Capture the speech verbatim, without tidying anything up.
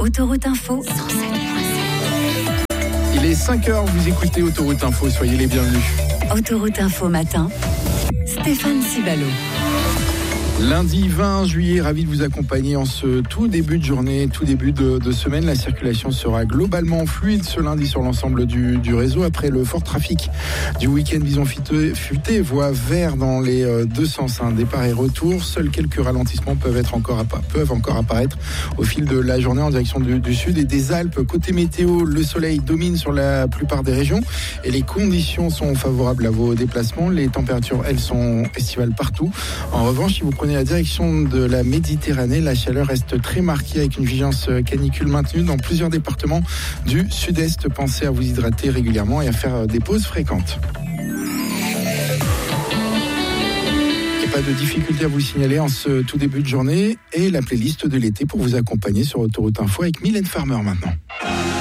Autoroute Info cent sept virgule sept. Il est cinq heures, vous écoutez Autoroute Info, soyez les bienvenus. Autoroute Info matin, Stéphane Cibalo. Lundi vingt juillet, ravi de vous accompagner en ce tout début de journée, tout début de, de semaine. La circulation sera globalement fluide ce lundi sur l'ensemble du, du réseau. Après le fort trafic du week-end bison futé, futé voie vert dans les euh, deux sens, hein, départ et retour. Seuls quelques ralentissements peuvent, être encore, peuvent encore apparaître au fil de la journée en direction du, du sud et des Alpes. Côté météo, le soleil domine sur la plupart des régions et les conditions sont favorables à vos déplacements. Les températures, elles, sont estivales partout. En revanche, si vous prenez la direction de la Méditerranée, la chaleur reste très marquée avec une vigilance canicule maintenue dans plusieurs départements du sud-est. Pensez à vous hydrater régulièrement et à faire des pauses fréquentes. Et pas de difficulté à vous signaler en ce tout début de journée et la playlist de l'été pour vous accompagner sur Autoroute Info avec Mylène Farmer maintenant.